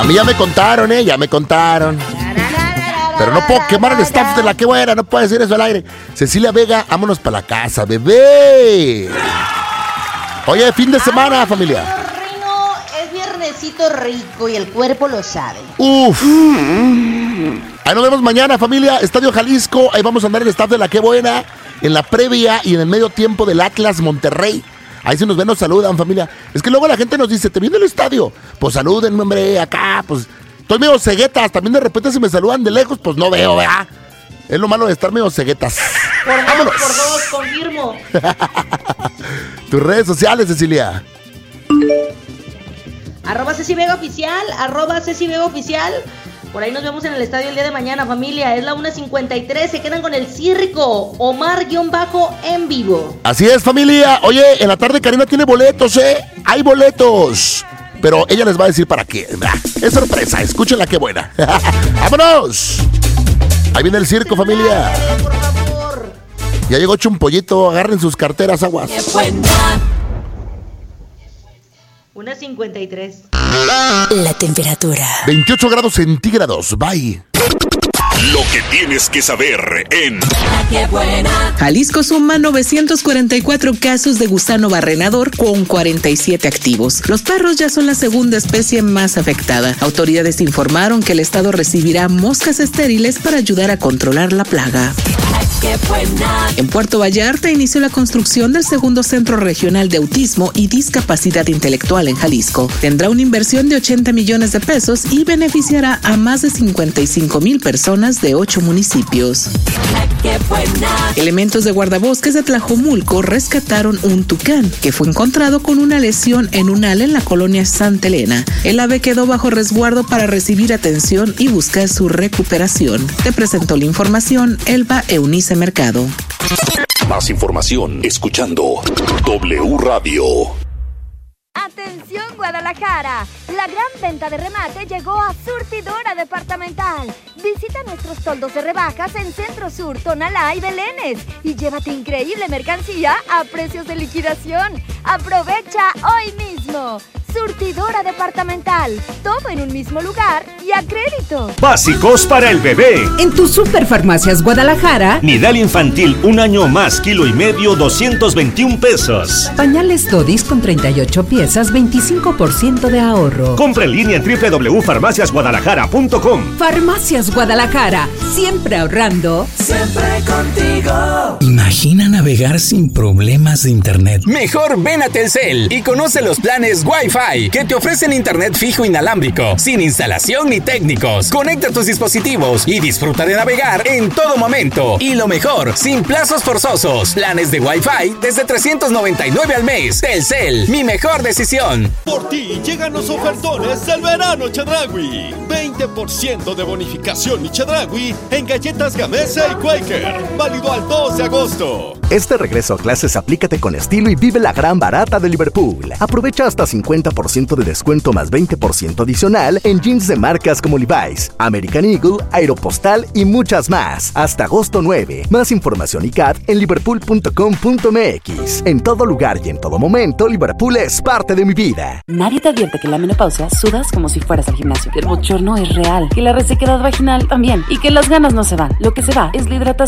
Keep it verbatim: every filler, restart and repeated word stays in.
mí ya me contaron, ¿eh? Ya me contaron. Pero no puedo quemar al staff de La Qué Buena, no puedo decir eso al aire. Cecilia Vega, vámonos para la casa, bebé. Oye, fin de semana, Ay, familia. Rino, es viernesito rico y el cuerpo lo sabe. Uf. Ahí nos vemos mañana, familia. Estadio Jalisco, ahí vamos a andar el staff de La Qué Buena, en la previa y en el medio tiempo del Atlas Monterrey. Ahí se nos ven, nos saludan, familia. Es que luego la gente nos dice, ¿te viene el estadio? Pues salúdenme, hombre, acá, pues... Estoy medio ceguetas, también de repente si me saludan de lejos, pues no veo, ¿verdad? Es lo malo de estar medio ceguetas. Por dos, Vámonos. por dos, confirmo. Tus redes sociales, Cecilia. Arroba Ceci Vega Oficial, arroba Ceci Vega Oficial. Por ahí nos vemos en el estadio el día de mañana, familia. Es la una cincuenta y tres, se quedan con el circo. Omar-en vivo. Así es, familia. Oye, en la tarde Karina tiene boletos, ¿eh? Hay boletos. Pero ella les va a decir para qué. Es sorpresa, escuchen La Qué Buena. ¡Vámonos! Ahí viene el circo, familia. Por favor. Ya llegó Chumpollito, agarren sus carteras, aguas. una cincuenta y tres. La temperatura. veintiocho grados centígrados, bye. Lo que tienes que saber en La Qué Buena. Jalisco suma novecientos cuarenta y cuatro casos de gusano barrenador con cuarenta y siete activos. Los perros ya son la segunda especie más afectada. Autoridades informaron que el estado recibirá moscas estériles para ayudar a controlar la plaga. Qué buena. En Puerto Vallarta inició la construcción del segundo Centro Regional de Autismo y Discapacidad Intelectual en Jalisco. Tendrá una inversión de ochenta millones de pesos y beneficiará a más de cincuenta y cinco mil personas de ocho municipios. Qué buena. Elementos de guardabosques de Tlajomulco rescataron un tucán que fue encontrado con una lesión en un ala en la colonia Santa Elena. El ave quedó bajo resguardo para recibir atención y buscar su recuperación. Te presentó la información Elba Eunice Mercado. Más información escuchando W Radio. ¡Atención Guadalajara! La gran venta de remate llegó a Surtidora Departamental. Visita nuestros toldos de rebajas en Centro Sur, Tonalá y Belénes y llévate increíble mercancía a precios de liquidación. ¡Aprovecha hoy mismo! Surtidora Departamental. Todo en un mismo lugar y a crédito. Básicos para el bebé. En tu Superfarmacias Guadalajara. Nidal infantil, un año más, kilo y medio, doscientos veintiún pesos. Pañales Todis con treinta y ocho piezas, veinticinco por ciento de ahorro. Compra en línea en doble u doble u doble u punto farmacias guadalajara punto com. Farmacias Guadalajara. Siempre ahorrando. Siempre contigo. Imagina navegar sin problemas de internet. Mejor ven a Telcel y conoce los planes Wi-Fi que te ofrecen internet fijo inalámbrico, sin instalación ni técnicos. Conecta tus dispositivos y disfruta de navegar en todo momento. Y lo mejor, sin plazos forzosos. Planes de Wi-Fi desde trescientos noventa y nueve al mes. Telcel, mi mejor decisión. Por ti llegan los ofertones del verano Chedraui. veinte por ciento de bonificación y Chedraui en galletas Gamesa y Quaker. Válido al dos de agosto. Este regreso a clases aplícate con estilo y vive la gran barata de Liverpool. Aprovecha hasta cincuenta por ciento de descuento más veinte por ciento adicional en jeans de marcas como Levi's, American Eagle, Aeropostal y muchas más. Hasta agosto nueve. Más información y C A T en liverpool punto com punto m x. En todo lugar y en todo momento, Liverpool es parte de mi vida. Nadie te advierte que en la menopausia sudas como si fueras al gimnasio, que el bochorno es real, que la resequedad vaginal también y que las ganas no se van. Lo que se va es la hidratación.